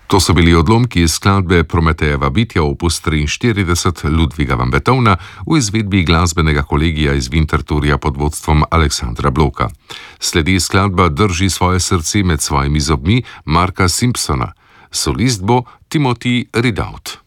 To so bili odlomki iz skladbe Prometejeva bitja opus 43 Ludviga van Beethovna v izvedbi glasbenega kolegija iz Winterthurja pod vodstvom Aleksandra Bloka. Sledi skladba Drži svoje srce med svojimi zobmi Marka Simpsona. Solist bo Timothy Ridout.